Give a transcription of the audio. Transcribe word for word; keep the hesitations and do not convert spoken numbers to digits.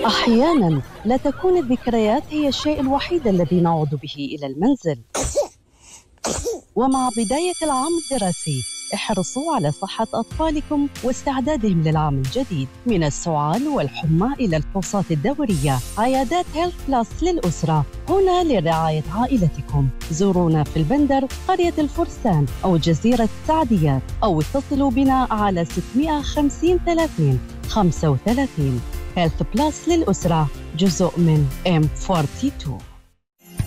أحياناً لا تكون الذكريات هي الشيء الوحيد الذي نعود به إلى المنزل. ومع بداية العام الدراسي احرصوا على صحة أطفالكم واستعدادهم للعام الجديد. من السعال والحمى إلى الفحوصات الدورية، عيادات هيلث بلس للأسرة هنا لرعاية عائلتكم. زورونا في البندر، قرية الفرسان أو جزيرة سعديات، أو اتصلوا بنا على ستمائة وخمسين ثلاثين خمسة وثلاثين. هيلث بلس للأسرة، جزء من إم اثنين وأربعين.